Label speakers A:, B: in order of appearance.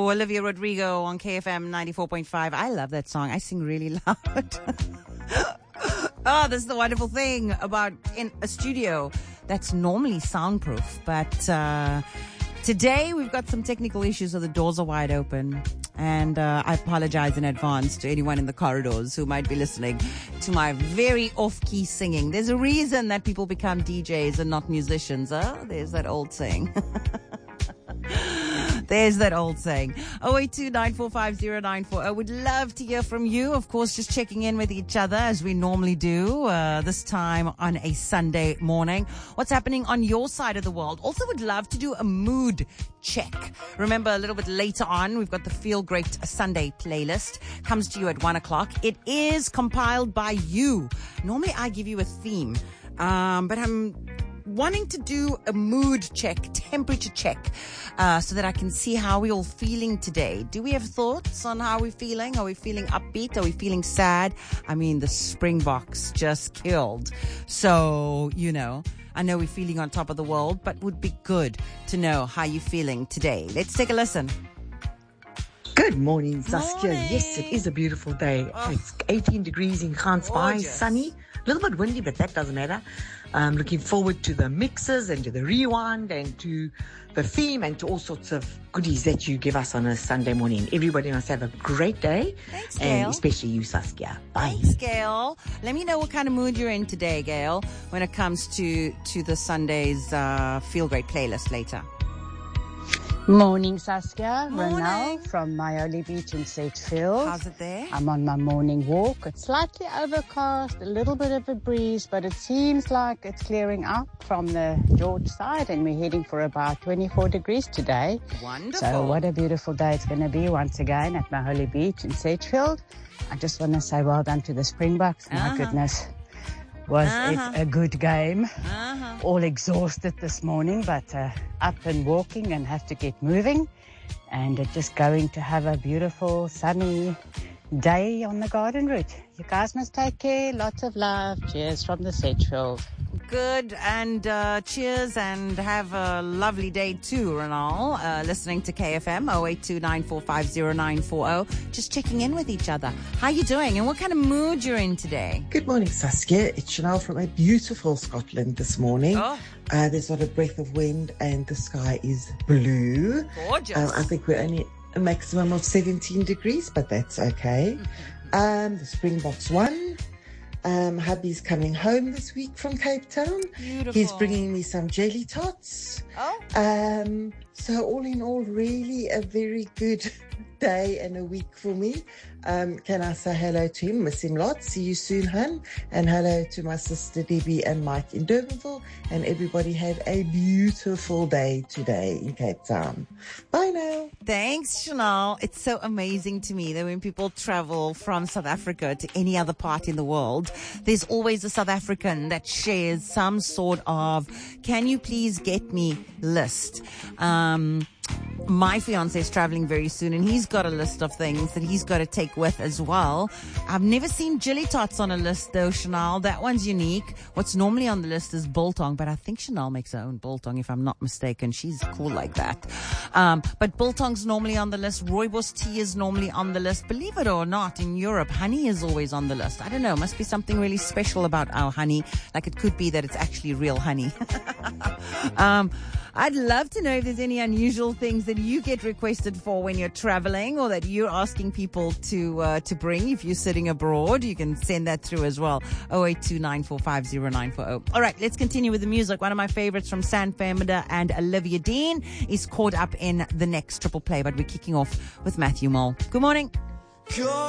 A: Olivia Rodrigo on KFM 94.5. I love that song. I sing really loud. Oh, this is the wonderful thing about in a studio that's normally soundproof. But today we've got some technical issues, so the doors are wide open. And I apologize in advance to anyone in the corridors who might be listening to my very off-key singing. There's a reason that people become DJs and not musicians. There's that old saying. There's that old saying. 082-945-0940. I would love to hear from you. Of course, just checking in with each other as we normally do, this time on a Sunday morning. What's happening on your side of the world? Also would love to do a mood check. Remember, a little bit later on, we've got the Feel Great Sunday playlist. Comes to you at 1 o'clock. It is compiled by you. Normally, I give you a theme, but I'm wanting to do a mood check, temperature check, so that I can see how we're all feeling today. Do we have thoughts on how we're feeling? Are we feeling upbeat? Are we feeling sad? I mean, the Springboks just killed. So, I know we're feeling on top of the world, but would be good to know how you're feeling today. Let's take a listen.
B: Good morning, Saskia.
A: Morning.
B: Yes, it is a beautiful day. It's 18 degrees in Gansbaai, sunny. A little bit windy, but that doesn't matter. Looking forward to the mixes and to the rewind and to the theme and to all sorts of goodies that you give us on a Sunday morning. Everybody must have a great day.
A: Thanks,
B: and
A: Gail.
B: especially you, Saskia. Bye.
A: Thanks, Gail. Let me know what kind of mood you're in today, Gail, when it comes to the Sunday's Feel Great playlist later.
C: Morning, Saskia.
A: Morning.
C: Renal from Maioli Beach in Sedgefield.
A: How's it there?
C: I'm on my morning walk. It's slightly overcast, a little bit of a breeze, but it seems like it's clearing up from the George side, and we're heading for about 24 degrees today.
A: Wonderful.
C: So what a beautiful day it's going to be once again at Maioli Beach in Sedgefield. I just want to say well done to the Springboks. My goodness. Was it a good game? All exhausted this morning, but up and walking and have to get moving. And just going to have a beautiful sunny day on the garden route. You guys must take care. Lots of love. Cheers from the Sedgefield.
A: Good, and cheers, and have a lovely day too, Renal. Listening to KFM 082-945-0940. Just checking in with each other. How you doing, and what kind of mood you're in today?
D: Good morning, Saskia. It's Chanel from a beautiful Scotland this morning. There's not a breath of wind and the sky is blue.
A: Gorgeous.
D: I think we're only a maximum of 17 degrees, but that's okay. The Springboks won. Hubby's coming home this week from Cape Town.
A: Beautiful.
D: He's bringing me some jelly tots. So all in all, really a very good day and a week for me. Can I say hello to him? Miss him lots. See you soon, hun. And hello to my sister Debbie and Mike in Durbanville. And everybody have a beautiful day today in Cape Town. Bye now.
A: Thanks, Chanel. It's so amazing to me that when people travel from South Africa to any other part in the world, there's always a South African that shares some sort of, can you please get me list. My fiance is traveling very soon, and he's got a list of things that he's got to take with as well. I've never seen Jilly Tots on a list, though, Chanel. That one's unique. What's normally on the list is biltong, but I think Chanel makes her own biltong, if I'm not mistaken. She's cool like that. But biltong's normally on the list. Rooibos tea is normally on the list. Believe it or not, in Europe, honey is always on the list. I don't know. Must be something really special about our honey. Like it could be that it's actually real honey. I'd love to know if there's any unusual things that you get requested for when you're traveling, or that you're asking people to bring if you're sitting abroad. You can send that through as well. 082-945-0940. All right, let's continue with the music. One of my favorites from San Femida and Olivia Dean is caught up in the next triple play, but we're kicking off with Matthew Mole. Good morning.